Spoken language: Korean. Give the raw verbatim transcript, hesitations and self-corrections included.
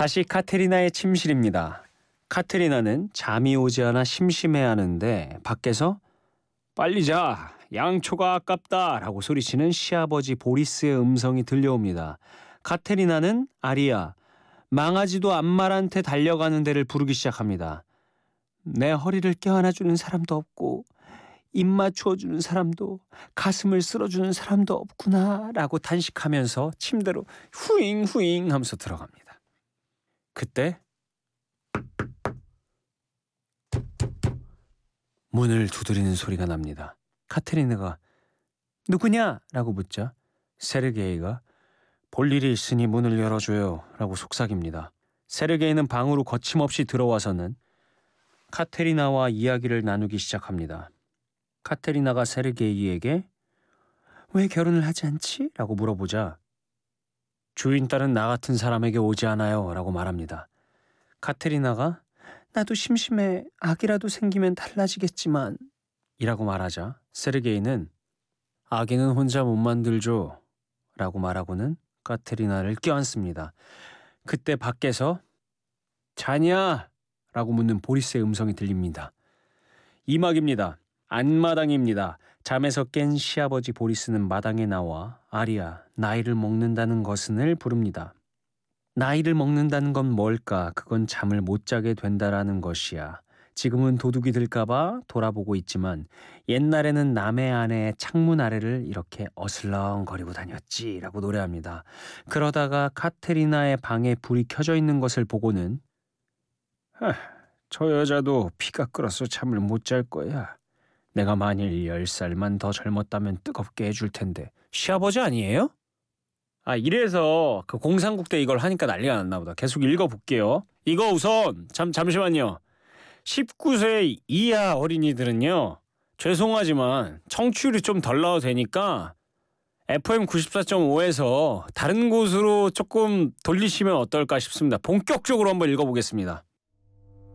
다시 카테리나의 침실입니다. 카테리나는 잠이 오지 않아 심심해하는데 밖에서 빨리 자, 양초가 아깝다 라고 소리치는 시아버지 보리스의 음성이 들려옵니다. 카테리나는 아리아, 망아지도 안말한테 달려가는 데를 부르기 시작합니다. 내 허리를 껴안아주는 사람도 없고 입 맞추어주는 사람도 가슴을 쓸어주는 사람도 없구나 라고 탄식하면서 침대로 후잉 후잉 하면서 들어갑니다. 그때 문을 두드리는 소리가 납니다. 카테리나가 누구냐? 라고 묻자 세르게이가 볼 일이 있으니 문을 열어줘요 라고 속삭입니다. 세르게이는 방으로 거침없이 들어와서는 카테리나와 이야기를 나누기 시작합니다. 카테리나가 세르게이에게 왜 결혼을 하지 않지? 라고 물어보자 주인 딸은 나 같은 사람에게 오지 않아요 라고 말합니다. 카테리나가 나도 심심해 아기라도 생기면 달라지겠지만 이라고 말하자 세르게이는 아기는 혼자 못 만들죠 라고 말하고는 카테리나를 껴안습니다. 그때 밖에서 자냐? 라고 묻는 보리스의 음성이 들립니다. 이막입니다. 안마당입니다. 잠에서 깬 시아버지 보리스는 마당에 나와 아리아, 나이를 먹는다는 것은을 부릅니다. 나이를 먹는다는 건 뭘까? 그건 잠을 못 자게 된다라는 것이야. 지금은 도둑이 들까봐 돌아보고 있지만 옛날에는 남의 아내의 창문 아래를 이렇게 어슬렁거리고 다녔지 라고 노래합니다. 그러다가 카테리나의 방에 불이 켜져 있는 것을 보고는 저 여자도 피가 끓어서 잠을 못 잘 거야. 내가 만일 열 살만 더 젊었다면 뜨겁게 해줄 텐데. 시아버지 아니에요? 아 이래서 그 공산국 때 이걸 하니까 난리가 났나 보다. 계속 읽어볼게요. 이거 우선 잠, 잠시만요. 십구 세 이하 어린이들은요. 죄송하지만 청취율이 좀 덜 나와도 되니까 에프엠 구십사 점 오에서 다른 곳으로 조금 돌리시면 어떨까 싶습니다. 본격적으로 한번 읽어보겠습니다.